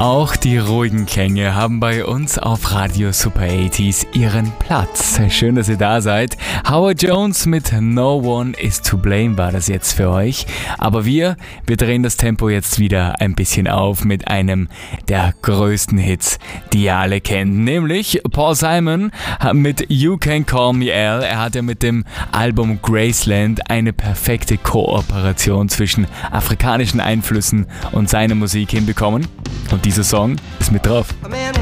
Auch die ruhigen Klänge haben bei uns auf Radio Super 80s ihren Platz. Schön, dass ihr da seid. Howard Jones mit No One Is To Blame war das jetzt für euch. Aber wir drehen das Tempo jetzt wieder ein bisschen auf mit einem der größten Hits, die ihr alle kennt. Nämlich Paul Simon mit You Can Call Me Al. Er hat ja mit dem Album Graceland eine perfekte Kooperation zwischen afrikanischen Einflüssen und seiner Musik hinbekommen. Und dieser Song ist mit drauf.